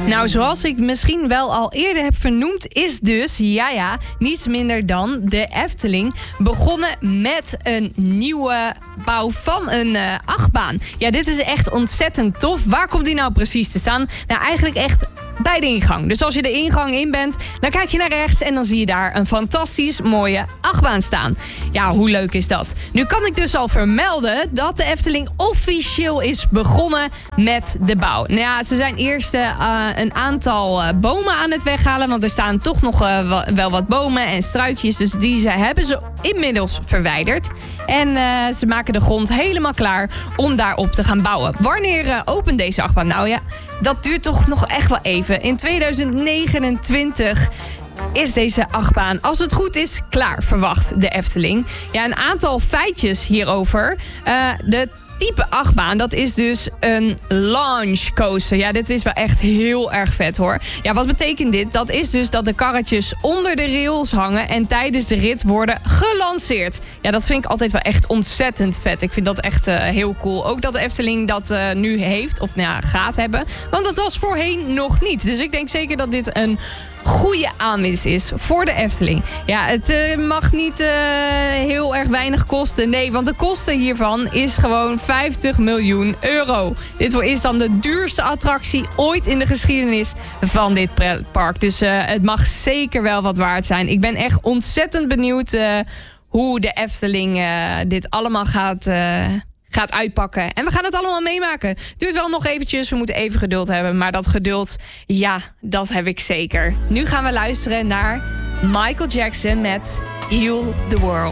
Nou, zoals ik misschien wel al eerder heb vernoemd, is dus, niets minder dan de Efteling begonnen met een nieuwe bouw van een achtbaan. Ja, dit is echt ontzettend tof. Waar komt die nou precies te staan? Nou, eigenlijk echt bij de ingang. Dus als je de ingang in bent, dan kijk je naar rechts en dan zie je daar een fantastisch mooie achtbaan staan. Ja, hoe leuk is dat? Nu kan ik dus al vermelden dat de Efteling officieel is begonnen met de bouw. Nou ja, ze zijn eerst een aantal bomen aan het weghalen, want er staan toch nog wel wat bomen en struikjes, dus die hebben ze inmiddels verwijderd. En ze maken de grond helemaal klaar om daarop te gaan bouwen. Wanneer opent deze achtbaan? Nou ja, dat duurt toch nog echt wel even. In 2029 is deze achtbaan, als het goed is, klaar, verwacht de Efteling. Ja, een aantal feitjes hierover. De type achtbaan, dat is dus een launch coaster. Ja, dit is wel echt heel erg vet, hoor. Ja, wat betekent dit? Dat is dus dat de karretjes onder de rails hangen en tijdens de rit worden gelanceerd. Ja, dat vind ik altijd wel echt ontzettend vet. Ik vind dat echt heel cool. Ook dat de Efteling dat nu heeft, of gaat hebben. Want dat was voorheen nog niet. Dus ik denk zeker dat dit een goede aanwinst is voor de Efteling. Ja, het mag niet heel erg weinig kosten. Nee, want de kosten hiervan is gewoon 50 miljoen euro. Dit is dan de duurste attractie ooit in de geschiedenis van dit park. Dus het mag zeker wel wat waard zijn. Ik ben echt ontzettend benieuwd hoe de Efteling dit allemaal gaat uitpakken. En we gaan het allemaal meemaken. Het duurt wel nog eventjes, we moeten even geduld hebben. Maar dat geduld, ja, dat heb ik zeker. Nu gaan we luisteren naar Michael Jackson met Heal the World.